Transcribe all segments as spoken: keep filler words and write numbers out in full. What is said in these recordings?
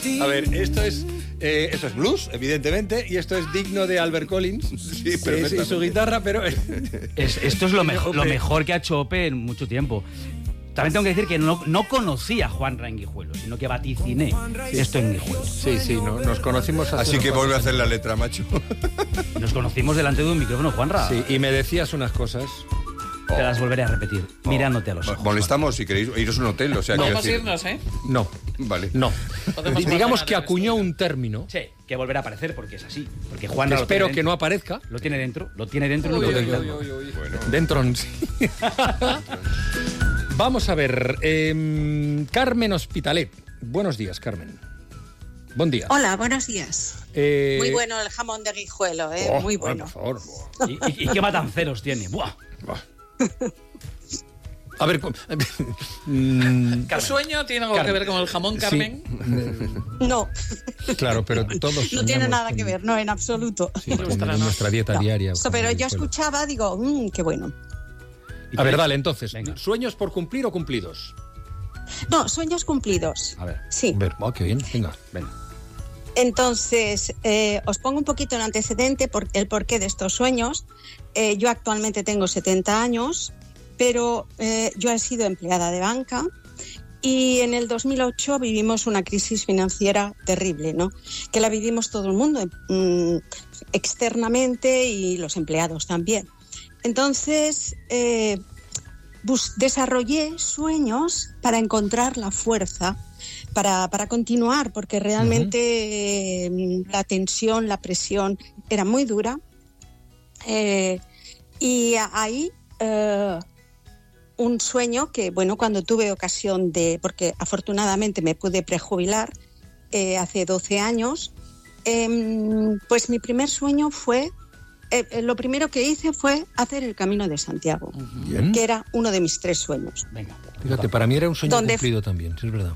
A ver, esto es eh, esto es blues, evidentemente, y esto es digno de Albert Collins, sí, es, y su guitarra, pero... Es, esto es lo mejor, lo mejor que ha hecho Ope en mucho tiempo. También tengo que decir que no, no conocía a Juanra en Guijuelo, sino que vaticiné esto en Guijuelo. Sí, sí, no, nos conocimos hace... Así que vuelve a hacer la letra, macho. Nos conocimos delante de un micrófono, Juanra. Sí, y me decías unas cosas... Te las volveré a repetir, oh. mirándote a los ojos. Molestamos si queréis iros a un hotel, o sea... No. Podemos decir... irnos, ¿eh? No. Vale. No. Digamos que acuñó un término. Sí, que volverá a aparecer porque es así. Porque Juanra espero que no aparezca. Lo tiene dentro, lo tiene dentro. Uy, y no uy, lo uy, uy, uy. Bueno. Dentro. Sí. Vamos a ver. Eh, Carmen Hospitalet. Buenos días, Carmen. Buen día. Hola, buenos días. Eh... Muy bueno el jamón de Guijuelo, ¿eh? Oh, Muy bueno. Por favor. ¿Y, y, y qué matanceros tiene? ¡Buah! Buah. A ver... ¿El sueño tiene algo Carmen. que ver con el jamón, Carmen? Sí. No. Claro, pero todos... No tiene nada que ver, no, en absoluto. Sí, en nuestra dieta no. diaria. So, pero yo escuchaba, digo, mmm, qué bueno. A ver, dale, entonces, venga. ¿Sueños por cumplir o cumplidos? No, sueños cumplidos. A ver, sí. A ver, oh, qué bien, venga, venga. Entonces, eh, os pongo un poquito en antecedente por el porqué de estos sueños. Eh, yo actualmente tengo setenta años, pero eh, yo he sido empleada de banca y en el dos mil ocho vivimos una crisis financiera terrible, ¿no? Que la vivimos todo el mundo, mmm, externamente y los empleados también. Entonces, eh, bus- desarrollé sueños para encontrar la fuerza, para, para continuar, porque realmente uh-huh. eh, la tensión, la presión era muy dura. Eh, y ahí eh, un sueño que, bueno, cuando tuve ocasión de, porque afortunadamente me pude prejubilar eh, hace doce años, eh, pues mi primer sueño fue, eh, lo primero que hice fue hacer el Camino de Santiago, Bien. que era uno de mis tres sueños. Venga, fíjate, para mí era un sueño cumplido f- también, sí, es verdad.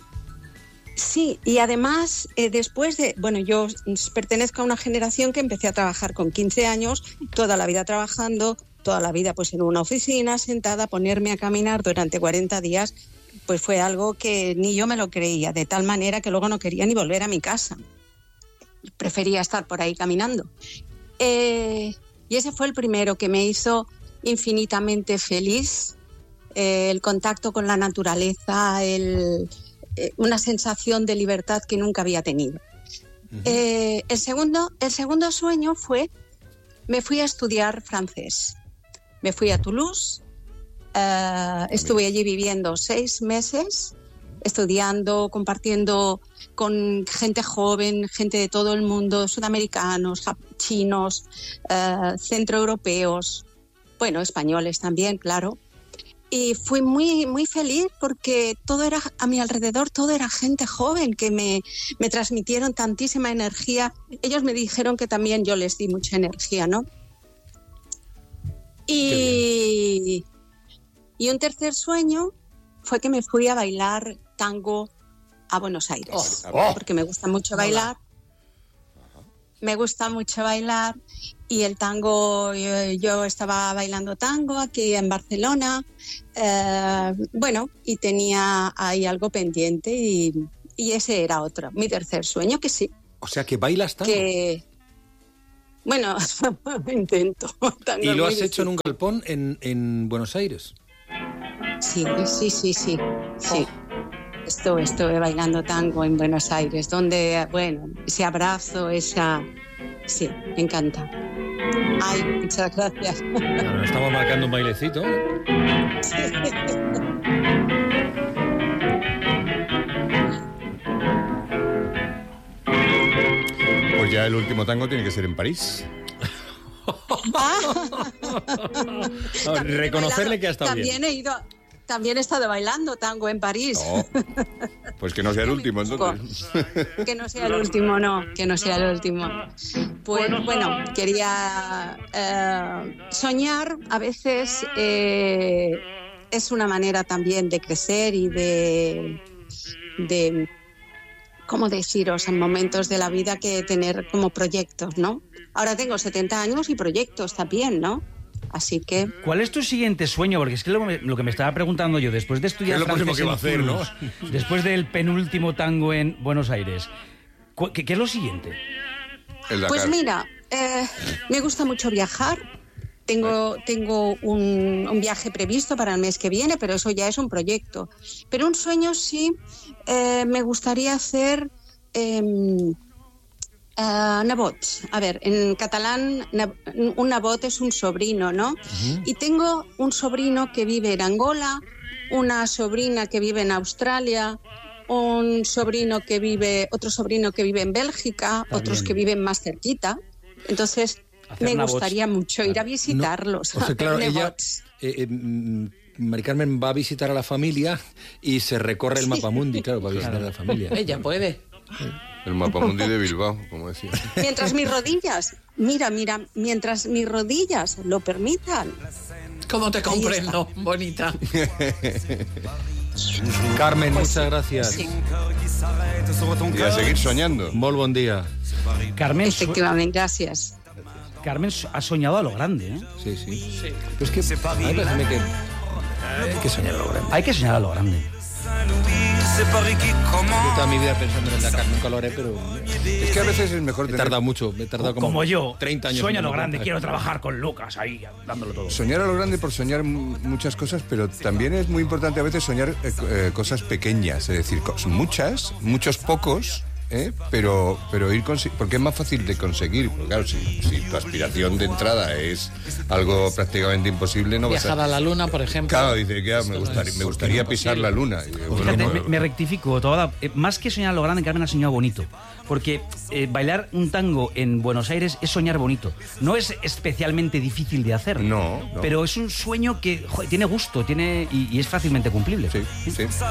Sí, y además, eh, después de... Bueno, yo pertenezco a una generación que empecé a trabajar con quince años, toda la vida trabajando, toda la vida pues en una oficina, sentada, ponerme a caminar durante cuarenta días, pues fue algo que ni yo me lo creía, de tal manera que luego no quería ni volver a mi casa. Prefería estar por ahí caminando. Eh, y ese fue el primero que me hizo infinitamente feliz, eh, el contacto con la naturaleza, el... una sensación de libertad que nunca había tenido. Uh-huh. Eh, el, segundo, el segundo sueño fue, me fui a estudiar francés. Me fui a Toulouse, uh, estuve allí viviendo seis meses, estudiando, compartiendo con gente joven, gente de todo el mundo, sudamericanos, chinos, uh, centroeuropeos, bueno, españoles también, claro. Y fui muy, muy feliz porque todo era a mi alrededor, todo era gente joven que me, me transmitieron tantísima energía. Ellos me dijeron que también yo les di mucha energía, ¿no? Y, y un tercer sueño fue que me fui a bailar tango a Buenos Aires. Oh, oh. Porque me gusta mucho bailar. Me gusta mucho bailar. Y el tango, yo, yo estaba bailando tango aquí en Barcelona, eh, bueno, y tenía ahí algo pendiente y, y ese era otro, mi tercer sueño, que sí. O sea, que bailas tango. Que, bueno, intento. ¿Y lo has hecho difícil. En un galpón en, en Buenos Aires? Sí, sí, sí, sí, sí. Oh. Estuve, estuve bailando tango en Buenos Aires, donde, bueno, ese abrazo, esa... Sí, me encanta. Ay, muchas gracias. Bueno, estamos marcando un bailecito. Sí. Pues ya el último tango tiene que ser en París. Ah. No, reconocerle que ha estado también bien. He ido, también he estado bailando tango en París. Oh, pues que no sea el último, entonces. Que no sea el último, no, que no sea el último. Pues bueno, quería eh, soñar a veces eh, es una manera también de crecer y de, de, ¿cómo deciros? En momentos de la vida que tener como proyectos, ¿no? Ahora tengo setenta años y proyectos también, ¿no? Así que... ¿Cuál es tu siguiente sueño? Porque es que lo, lo que me estaba preguntando yo, después de estudiar ¿Qué es lo próximo francés que va en a hacer, Toulouse, no? después del penúltimo tango en Buenos Aires, ¿qué, qué es lo siguiente? El Dakar. Pues mira, eh, me gusta mucho viajar. Tengo, tengo un, un viaje previsto para el mes que viene, pero eso ya es un proyecto. Pero un sueño sí, eh, me gustaría hacer eh, uh, nebot. A ver, en catalán un nebot es un sobrino, ¿no? Uh-huh. Y tengo un sobrino que vive en Angola, una sobrina que vive en Australia, un sobrino que vive, otro sobrino que vive en Bélgica, También. otros que viven más cerquita. Entonces... me gustaría bots. mucho ir a visitarlos. No, o sea, claro, ella, eh, eh, Mari Carmen va a visitar a la familia y se recorre el mapamundi, claro, para visitar a la familia. Ella puede. El mapamundi de Bilbao, como decía. Mientras mis rodillas, mira, mira, mientras mis rodillas lo permitan. ¿Cómo te comprendo, bonita? Carmen, pues muchas sí, gracias. Sí. Y a seguir soñando. Muy buen día. Carmen, efectivamente, gracias. Carmen ha soñado a lo grande, ¿eh? Sí, sí. sí. Pero es que a mí me parece que hay que soñar a lo grande. Hay que soñar a lo grande. Yo toda mi vida pensando en el Dakar, nunca lo haré, pero... Es que a veces es mejor Me he tener... tardado mucho, me he tardado como, como yo, treinta años. Sueño a lo grande, quiero trabajar con Lucas ahí, dándolo todo. Soñar a lo grande por soñar muchas cosas, pero también es muy importante a veces soñar eh, eh, cosas pequeñas, es decir, muchas, muchos pocos... ¿Eh? Pero, pero ir porque es más fácil de conseguir. Porque claro, si, si tu aspiración de entrada es algo prácticamente imposible, no viajar vas a... a la luna, por ejemplo. Claro, dice que ah, me gustaría, me gustaría pisar la luna. Y, bueno, Fíjate, no, me, me rectifico, toda, eh, más que soñar a lo grande, Carmen ha soñado bonito. Porque eh, bailar un tango en Buenos Aires es soñar bonito. No es especialmente difícil de hacer. No, no. Pero es un sueño que joder, tiene gusto tiene y, y es fácilmente cumplible. Sí, sí.